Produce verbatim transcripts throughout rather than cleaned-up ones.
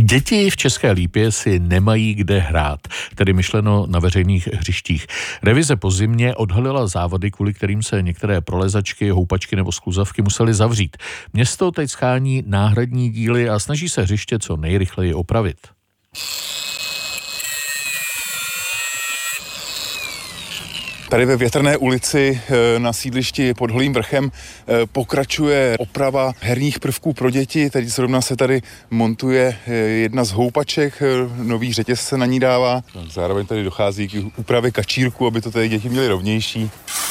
Děti v České Lípě si nemají kde hrát, tedy myšleno na veřejných hřištích. Revize po zimě odhalila závady, kvůli kterým se některé prolezačky, houpačky nebo skluzavky musely zavřít. Město teď schání náhradní díly a snaží se hřiště co nejrychleji opravit. Tady ve Větrné ulici na sídlišti pod Holým vrchem pokračuje oprava herních prvků pro děti. Teď zrovna se tady montuje jedna z houpaček, nový řetěz se na ní dává. Zároveň tady dochází k úpravě kačírku, aby to tady děti měly rovnější.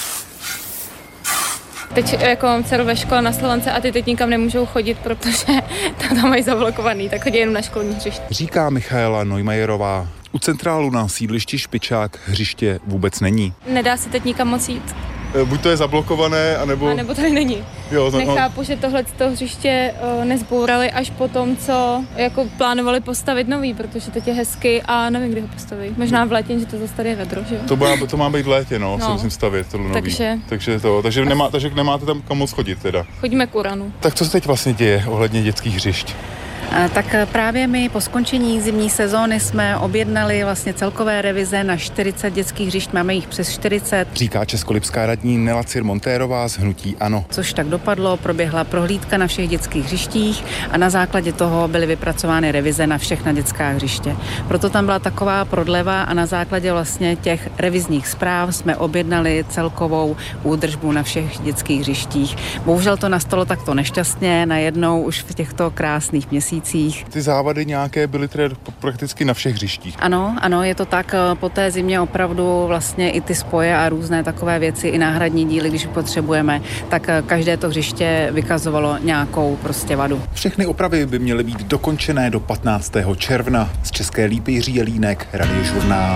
Teď jako mám dceru ve škole na Slovence a ty teď nikam nemůžou chodit, protože to tam mají zablokovaný, tak chodí jenom na školní hřiště. Říká Michaela Neumayerová. U centrálu na sídlišti Špičák hřiště vůbec není. Nedá se teď nikam moc jít. Buď to je zablokované, anebo... A nebo tady není. Jo, no, Nechápu, že tohle hřiště o, nezbourali až po tom, co jako plánovali postavit nový, protože teď je hezky a nevím, kdy ho postaví. Možná v létě, že to zase tady je vedro, že jo? To má, to má být v létě, no, no. se musím stavět, tohle nový. Takže... Takže, to, takže, nemá, takže nemáte tam kam moc chodit teda. Chodíme k Uranu. Tak co se teď vlastně děje ohledně dětských hřišť? Tak právě my po skončení zimní sezóny jsme objednali vlastně celkové revize na čtyřicet dětských hřišť, máme jich přes čtyřicet. Říká českolipská radní Nela Cir-Montérová z hnutí ANO. Což tak dopadlo, proběhla prohlídka na všech dětských hřištích a na základě toho byly vypracovány revize na všechna dětská hřiště. Proto tam byla taková prodleva a na základě vlastně těch revizních zpráv jsme objednali celkovou údržbu na všech dětských hřištích. Bohužel to nastalo takto nešťastně, najednou už v těchto krásných měsících. Ty závady nějaké byly tedy prakticky na všech hřištích. Ano, ano, je to tak. Po té zimě opravdu vlastně i ty spoje a různé takové věci, i náhradní díly, když potřebujeme, tak každé to hřiště vykazovalo nějakou prostě vadu. Všechny opravy by měly být dokončené do patnáctého června. Z České Lípy Jiří Jelínek, Radiožurnál.